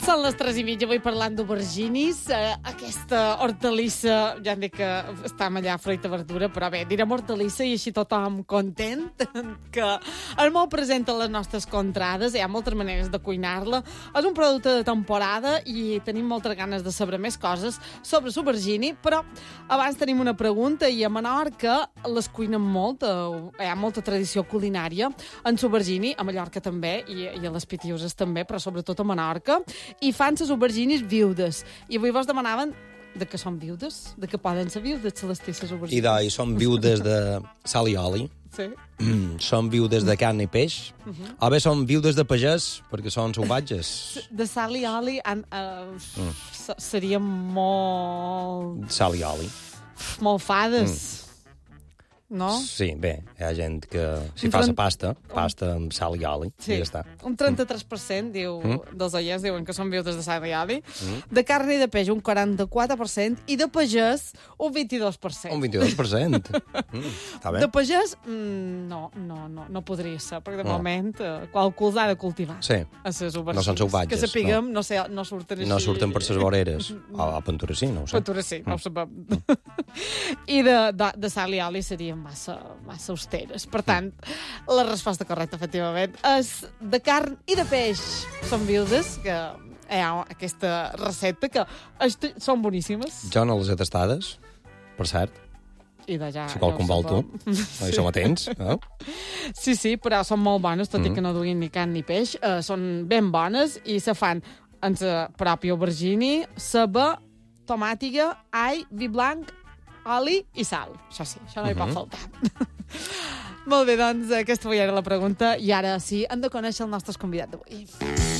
Són les 3:30, avui parlant d'auberginis. Aquesta hortalissa, ja hem dit que està allà fruita verdura, però bé, direm hortalissa i així tothom content, que és molt present a les nostres contrades, hi ha moltes maneres de cuinar-la. És un producte de temporada i tenim moltes ganes de saber més coses sobre l'aubergini, però abans tenim una pregunta, i a Menorca les cuinen molt, hi ha molta tradició culinària en l'aubergini, a Mallorca també, i a les Pitiuses també, però sobretot a Menorca, i fan les auberginis viudes. I avui vos demanaven de què són viudes, de què poden ser viudes, Celestí, les aubergines. I són viudes de sal i oli, Sí. són viudes de carn i peix, o bé són viudes de pagès, perquè són salvatges. De sal i oli serien molt... Sal i oli. molt fades. No? Sí, bé, hi ha gent que si fa la pasta amb sal i oli, Sí. i ja està. Un 33% dels oients diuen que són viudes de sal i oli. De carn i de peix, un 44%, i de pagès, un 22%. Un 22%. Està bé. De pagès, no podria ser, perquè de moment qualcú els ha de cultivar. Sí. A les aubergines. No són salvatges, Que sapiguem, no surten així. No surten per les voreres. A Ventura sí, no ho sé. Ventura sí, no ho sabem. I de sal i oli serien massa austeres. Per tant, la resposta correcta, efectivament, és de carn i de peix. Són viudes, que hi ha aquesta recepta, que són boníssimes. Jo no les he tastades, per cert. I d'allà... Si qualcun vol tu. No hi som atents. Sí, però són molt bones, tot i que no duguin ni carn ni peix. Són ben bones i se fan en la pròpia aubergini, ceba, tomàtiga, all, vi blanc, oli i sal. Això sí, això no hi pot faltar. Molt bé, doncs aquesta avui era la pregunta i ara sí, hem de conèixer el nostre convidat d'avui.